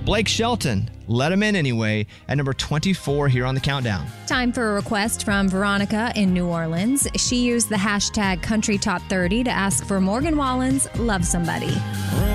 Blake Shelton, Let Him In Anyway, at number 24 here on the countdown. Time for a request from Veronica in New Orleans. She used the hashtag CountryTop30 to ask for Morgan Wallen's Love Somebody.